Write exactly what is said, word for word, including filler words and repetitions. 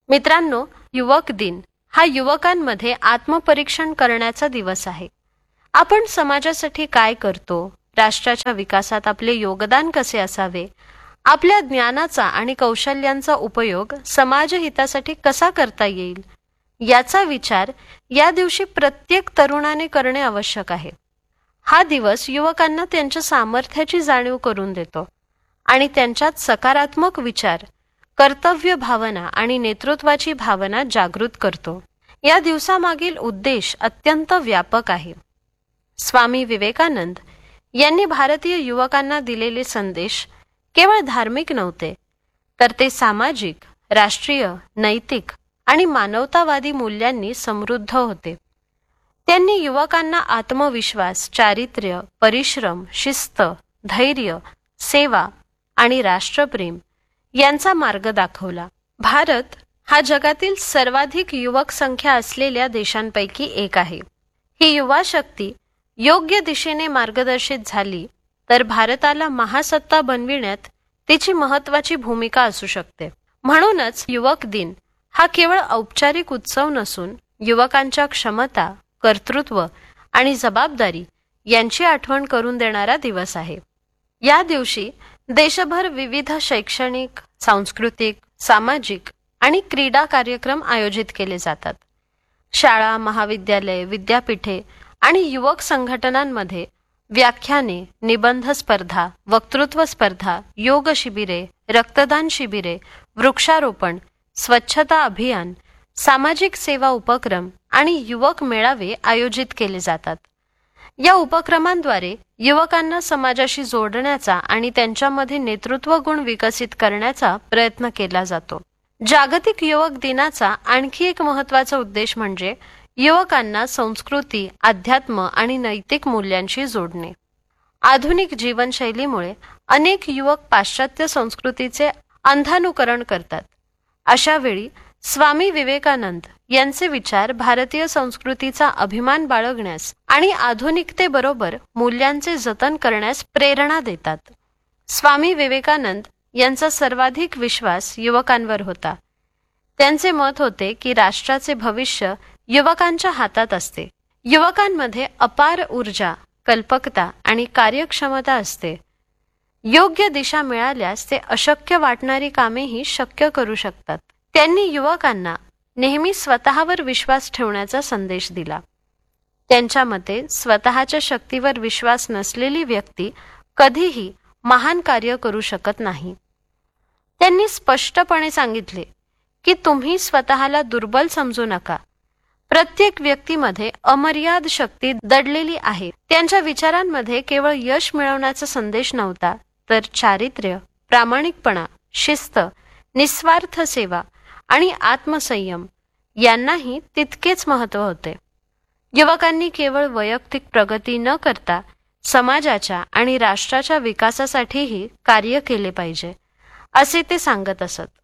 मित्रांनो, युवक दिन हा युवकांमध्ये आत्मपरीक्षण करण्याचा दिवस आहे. आपण समाजासाठी काय करतो, राष्ट्राच्या विकासात आपले योगदान कसे असावे, आपल्या ज्ञानाचा आणि कौशल्यांचा उपयोग समाजहितासाठी कसा करता येईल, याचा विचार या दिवशी प्रत्येक तरुणाने करणे आवश्यक आहे. हा दिवस युवकांना त्यांच्या सामर्थ्याची जाणीव करून देतो आणि त्यांच्यात सकारात्मक विचार, कर्तव्य भावना आणि नेतृत्वाची भावना जागृत करतो. या दिवसामागील उद्देश अत्यंत व्यापक आहे. स्वामी विवेकानंद यांनी भारतीय युवकांना दिलेले संदेश केवळ धार्मिक नव्हते, तर ते सामाजिक, राष्ट्रीय, नैतिक आणि मानवतावादी मूल्यांनी समृद्ध होते. त्यांनी युवकांना आत्मविश्वास, चारित्र्य, परिश्रम, शिस्त, धैर्य, सेवा आणि राष्ट्रप्रेम यांचा मार्ग दाखवला. भारत हा जगातील सर्वाधिक युवक संख्या असलेल्या देशांपैकी एक आहे. ही युवा शक्ती योग्य दिशेने मार्गदर्शित झाली तर भारताला महासत्ता बनविण्यात तिची महत्त्वाची भूमिका असू शकते. म्हणूनच युवक दिन हा केवळ औपचारिक उत्सव नसून युवकांच्या क्षमता, कर्तृत्व आणि जबाबदारी यांची आठवण करून देणारा दिवस आहे. या दिवशी देशभर विविध शैक्षणिक, सांस्कृतिक, सामाजिक आणि क्रीडा कार्यक्रम आयोजित केले जातात. शाळा, महाविद्यालय, विद्यापीठे आणि युवक संघटनांमध्ये व्याख्याने, निबंध स्पर्धा, वक्तृत्व स्पर्धा, योग शिबिरे, रक्तदान शिबिरे, वृक्षारोपण, स्वच्छता अभियान, सामाजिक सेवा उपक्रम आणि युवक मेळावे आयोजित केले जातात. या उपक्रमांद्वारे युवकांना समाजाशी जोडण्याचा आणि त्यांच्यामध्ये नेतृत्व गुण विकसित करण्याचा प्रयत्न केला जातो. जागतिक युवक दिनाचा आणखी एक महत्त्वाचा उद्देश म्हणजे युवकांना संस्कृती, अध्यात्म आणि नैतिक मूल्यांशी जोडणे. आधुनिक जीवनशैलीमुळे अनेक युवक पाश्चात्य संस्कृतीचे अंधानुकरण करतात. अशा वेळी स्वामी विवेकानंद यांचे विचार भारतीय संस्कृतीचा अभिमान बाळगण्यास आणि आधुनिकतेबरोबर मूल्यांचे जतन करण्यास प्रेरणा देतात. स्वामी विवेकानंद यांचा सर्वाधिक विश्वास युवकांवर होता. त्यांचे मत होते की राष्ट्राचे भविष्य युवकांच्या हातात असते. युवकांमध्ये अपार ऊर्जा, कल्पकता आणि कार्यक्षमता असते. योग्य दिशा मिळाल्यास ते अशक्य वाटणारी कामेही शक्य करू शकतात. त्यांनी युवकांना नेहमी स्वतःवर विश्वास ठेवण्याचा संदेश दिला. त्यांच्या मते स्वतःच्या शक्तीवर विश्वास नसलेली व्यक्ती कधीही महान कार्य करू शकत नाही. त्यांनी स्पष्टपणे सांगितले की तुम्ही स्वतःला दुर्बल समजू नका. प्रत्येक व्यक्तीमध्ये अमर्याद शक्ती दडलेली आहे. त्यांच्या विचारांमध्ये केवळ यश मिळवण्याचा संदेश नव्हता, तर चारित्र्य, प्रामाणिकपणा, शिस्त, निस्वार्थ सेवा आणि आत्मसंयम यांनाही तितकेच महत्त्व होते. युवकांनी केवळ वैयक्तिक प्रगती न करता समाजाच्या आणि राष्ट्राच्या विकासासाठीही कार्य केले पाहिजे, असे ते सांगत असत.